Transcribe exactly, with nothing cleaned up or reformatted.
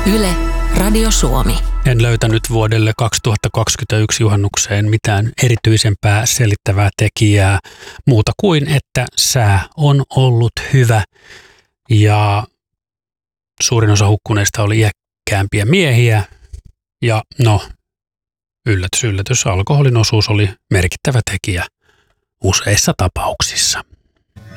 Yle, Radio Suomi. En löytänyt vuodelle kaksituhattakaksikymmentäyksi juhannukseen mitään erityisempää selittävää tekijää muuta kuin, että sää on ollut hyvä ja suurin osa hukkuneista oli iäkkäämpiä miehiä ja no, yllätys, yllätys, alkoholin osuus oli merkittävä tekijä useissa tapauksissa.